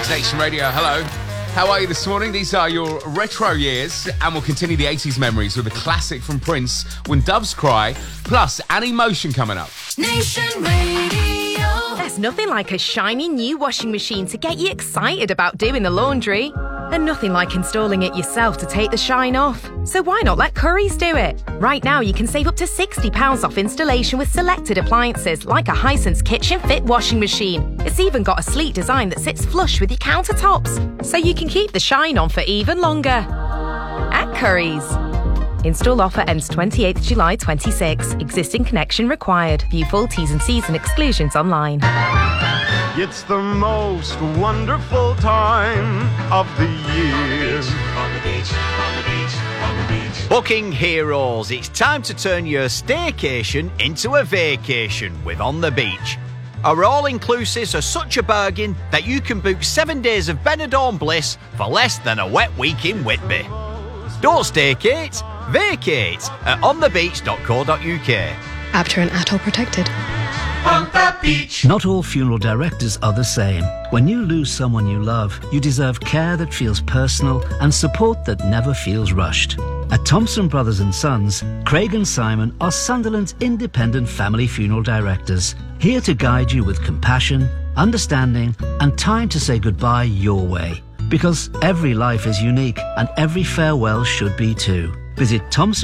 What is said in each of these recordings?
Nation Radio, hello. How are you this morning? These are your retro years, and we'll continue the 80s memories with a classic from Prince, When Doves Cry, plus Annie Motion coming up. Nation Radio. There's nothing like a shiny new washing machine to get you excited about doing the laundry. And nothing like installing it yourself to take the shine off. So why not let Currys do it? Right now you can save up to £60 off installation with selected appliances like a Hisense Kitchen Fit washing machine. It's even got a sleek design that sits flush with your countertops, so you can keep the shine on for even longer. At Currys. Install offer ends 28th July 26. Existing connection required. View full T's and C's and exclusions online. It's the most wonderful time of the year. On the beach, on the beach, on the beach. Booking heroes, it's time to turn your staycation into a vacation with On the Beach. Our all-inclusives are such a bargain that you can book 7 days of Benidorm bliss for less than a wet week in Whitby. Don't staykate, vacate at onthebeach.co.uk. ABTR and ATOL protected. On the beach. Not all funeral directors are the same. When you lose someone you love, you deserve care that feels personal and support that never feels rushed. At Thompson Brothers & Sons, Craig and Simon are Sunderland's independent family funeral directors, here to guide you with compassion, understanding and time to say goodbye your way. Because every life is unique and every farewell should be too. Visit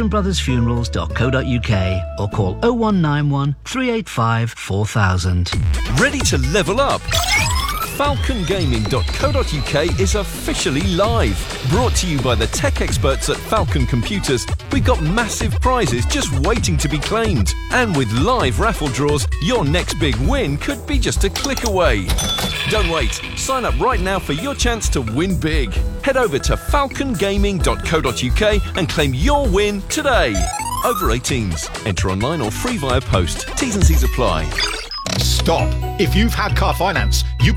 thompsonbrothersfunerals.co.uk or call 0191 385 4000. Ready to level up? FalconGaming.co.uk is officially live. Brought to you by the tech experts at Falcon Computers, we've got massive prizes just waiting to be claimed. And with live raffle draws, your next big win could be just a click away. Don't wait. Sign up right now for your chance to win big. Head over to falcongaming.co.uk and claim your win today. Over 18s. Enter online or free via post. T's and C's apply. Stop. If you've had car finance, you